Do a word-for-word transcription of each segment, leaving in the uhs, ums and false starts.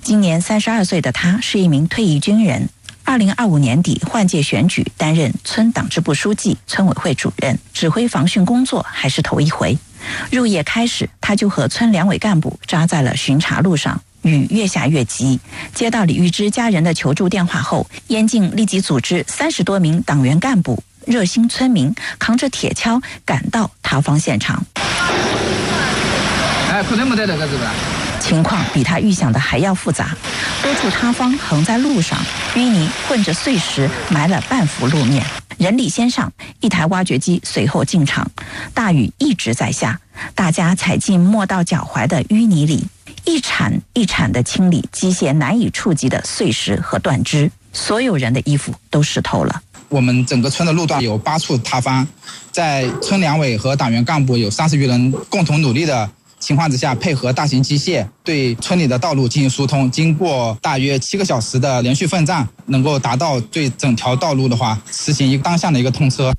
今年三十二岁的他是一名退役军人。二零二五年底换届选举，担任村党支部书记、村委会主任，指挥防汛工作还是头一回。入夜开始，他就和村两委干部扎在了巡查路上。雨越下越急，接到李玉芝家人的求助电话后，燕靖立即组织三十多名党员干部、热心村民扛着铁锹赶到塌方现场。 哎，可能没得那个是吧？ 情况比他预想的还要复杂，多处塌方横在路上，淤泥混着碎石埋了半幅路面。人力先上，一台挖掘机随后进场。大雨一直在下，大家踩进没到脚踝的淤泥里，一铲一铲地清理机械难以触及的碎石和断枝。所有人的衣服都湿透了。 我们整个村的路段有八处塌方，在村两委和党员干部有三十余人共同努力的情况之下，配合大型机械对村里的道路进行疏通，经过大约七个小时的连续奋战，能够达到对整条道路的话实行一个单向的一个通车。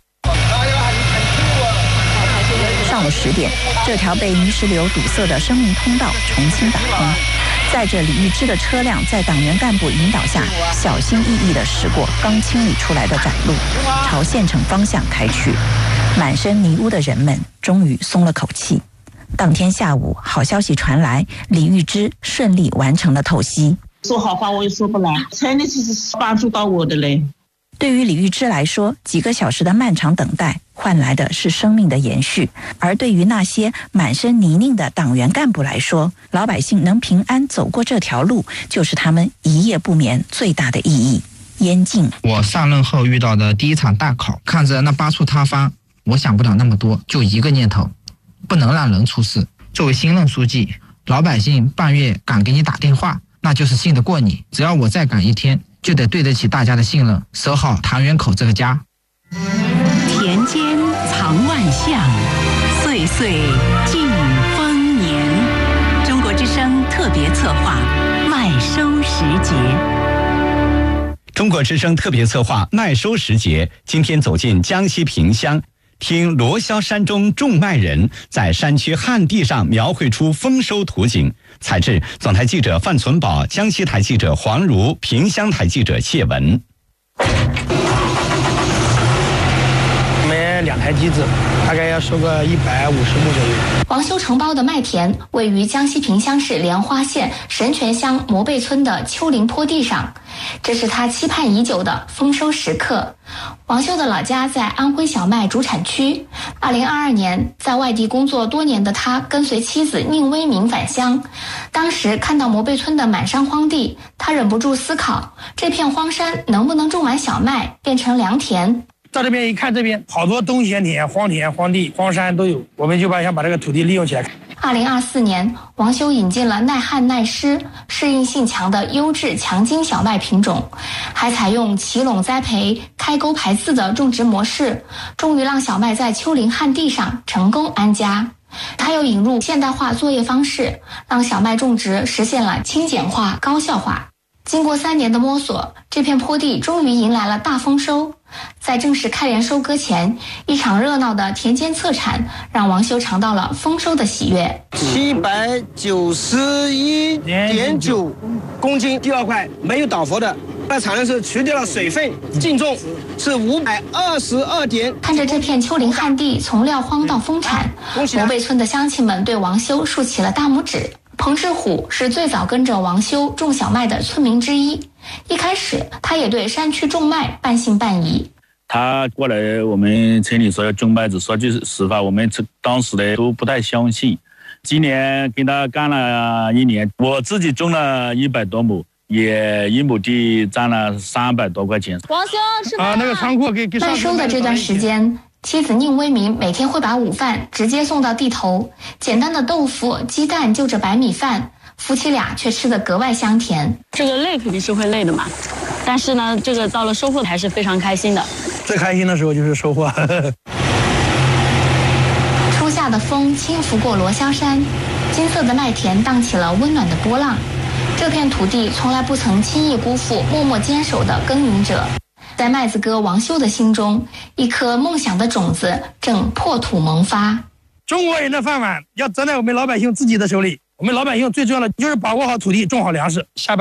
上午十点，这条被泥石流堵塞的生命通道重新打通，载着李玉芝的车辆在党员干部引导下，小心翼翼地驶过刚清理出来的窄路，朝县城方向开去。满身泥污的人们终于松了口气。当天下午，好消息传来，李玉芝顺利完成了透析。 说好话我也说不来，真的是帮助到我的嘞。 对于李玉芝来说，几个小时的漫长等待换来的是生命的延续，而对于那些满身泥泞的党员干部来说，老百姓能平安走过这条路，就是他们一夜不眠最大的意义。燕靖， 我上任后遇到的第一场大考，看着那八处塌方，我想不了那么多，就一个念头，不能让人出事。作为新任书记，老百姓半夜敢给你打电话，那就是信得过你。只要我再赶一天，就得对得起大家的信任，守好唐园口这个家。 田间藏万象，岁岁尽丰年。中国之声特别策划麦收时节。 中国之声特别策划麦收时节，今天走进江西萍乡，听罗霄山中种麦人在山区旱地上描绘出丰收图景。采制总台记者范存宝，江西台记者黄如，萍乡台记者谢文。 我们两台机子大概要收个一百五十亩左右。 王修承包的麦田位于江西萍乡市莲花县神泉乡摩背村的丘陵坡地上，这是他期盼已久的丰收时刻。王修的老家在安徽小麦主产区。二零二二年，在外地工作多年的他跟随妻子宁威明返乡，当时看到摩背村的满山荒地，他忍不住思考，这片荒山能不能种满小麦，变成良田。 到这边一看，这边好多冬闲田、荒田、荒地、荒山都有，我们就把想把这个土地利用起来。 二零二四年，王修引进了耐旱耐湿、适应性强的优质强筋小麦品种，还采用齐垄栽培、开沟排刺的种植模式，终于让小麦在丘陵旱地上成功安家。他又引入现代化作业方式，让小麦种植实现了轻简化、高效化。经过三年的摸索，这片坡地终于迎来了大丰收。在正式开镰收割前，一场热闹的田间测产让王修尝到了丰收的喜悦。 七百九十一点九公斤，第二块没有倒伏的，那产量是去掉了水分，净重是五百二十二点。 看着这片丘陵旱地从撂荒到丰产，摩背村的乡亲们对王修竖起了大拇指。彭志虎是最早跟着王修种小麦的村民之一，一开始他也对山区种麦半信半疑。 他过来我们村里说要种麦子，说句实话，我们当时的都不太相信。今年跟他干了一年，我自己种了一百多亩，也一亩地占了三百多块钱。 王修是啊，那个仓库给给麦收的这段时间，妻子宁威明每天会把午饭直接送到地头，简单的豆腐、鸡蛋就着白米饭，夫妻俩却吃得格外香甜。 这个累肯定是会累的嘛，但是呢，这个到了收获还是非常开心的。 最开心的时候就是收获。 初夏的风轻拂过罗霄山，金色的麦田荡起了温暖的波浪。这片土地从来不曾轻易辜负默默坚守的耕耘者。在麦子哥王修的心中，一颗梦想的种子正破土萌发。 中国人的饭碗要站在我们老百姓自己的手里，我们老百姓最重要的就是把握好土地，种好粮食。下